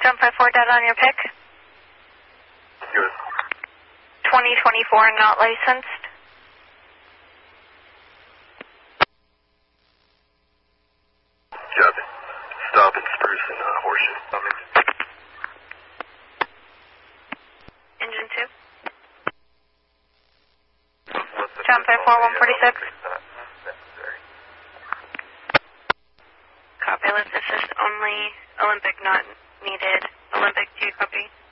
Jump 54 dead on your pick. Good. 2024 not licensed. Copy. Stop in Spruce and Horseshoe. Engine 2. Jump 54 146. Copy, let's assist only Olympic not needed. Olympic, do you copy?